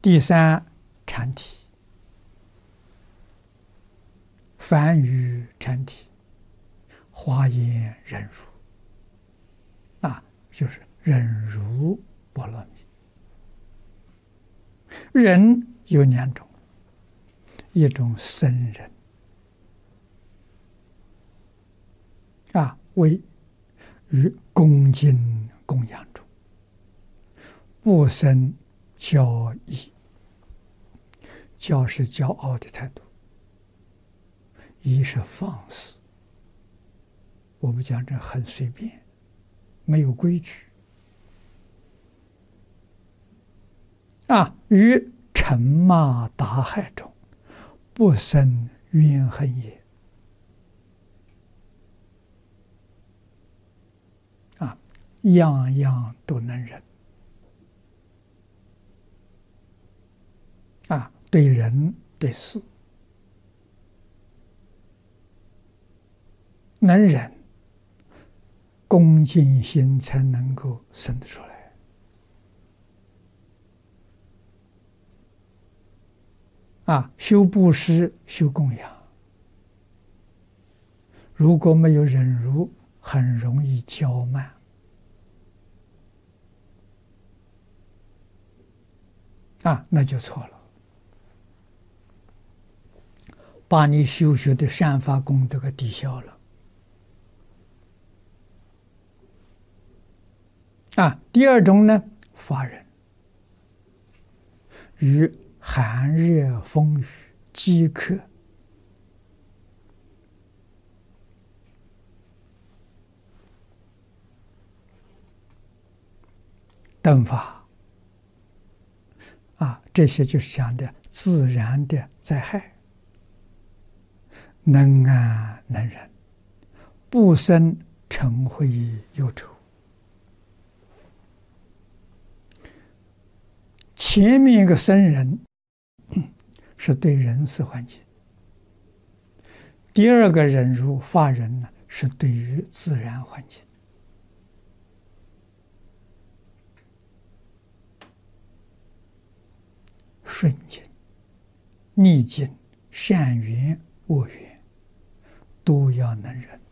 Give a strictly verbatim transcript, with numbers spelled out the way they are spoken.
第三禅体，梵语禅体，华严忍辱，啊，就是忍辱波罗蜜。忍有两种，一种僧人，啊，为于恭敬供养中，不生骄逸。骄是骄傲的态度，逸是放肆。我们讲这很随便，没有规矩。啊，于尘骂打害中，不生怨恨也。啊，样样都能忍。啊，对人对事能忍，恭敬心才能够生得出来。啊，修布施、修供养，如果没有忍辱，很容易骄慢。啊，那就错了，把你修学的善法功德给抵消了。啊，第二种呢，法忍，于寒热风雨饥渴等法，啊，这些就是讲的自然的灾害，能安能忍，不生嗔恚忧愁。前面一个僧人是对人事环境，第二个忍辱法忍呢，是对于自然环境。顺境、逆境、善缘、恶缘，都要能忍。